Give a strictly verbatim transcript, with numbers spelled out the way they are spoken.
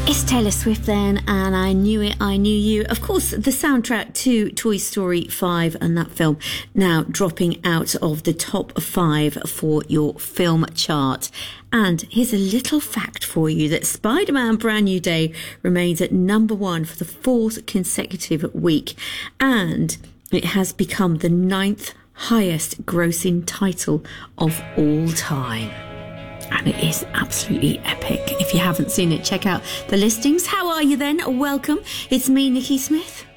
It's Taylor Swift then, and I Knew It, I Knew You. Of course, the soundtrack to Toy Story five and that film now dropping out of the top five for your film chart. And here's a little fact for you that Spider-Man Brand New Day remains at number one for the fourth consecutive week. And it has become the ninth highest grossing title of all time. And it is absolutely epic. If you haven't seen it, check out the listings. How are you then? Welcome. It's me, Nikki Smith.